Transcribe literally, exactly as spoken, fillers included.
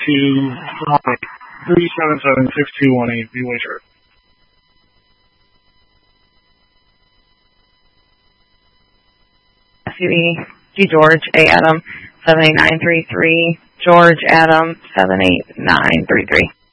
two three seven seven six two one eight. Be waiter. S U E G George A Adam seven eight nine three three George Adam seven eight nine three three.